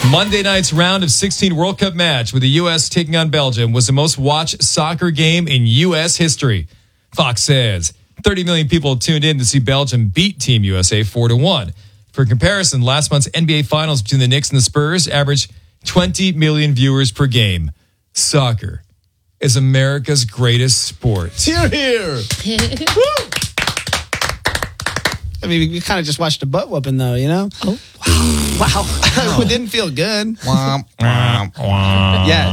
Monday night's round of 16 World Cup match with the U.S. taking on Belgium was the most watched soccer game in U.S. history. Fox says 30 million people tuned in to see Belgium beat Team USA 4-1. For comparison, last month's NBA Finals between the Knicks and the Spurs averaged 20 million viewers per game. Soccer is America's greatest sport. Hear, hear. I mean, we kind of just watched a butt whooping, though, you know? Oh, wow. It didn't feel good. Womp, womp, womp. Yeah.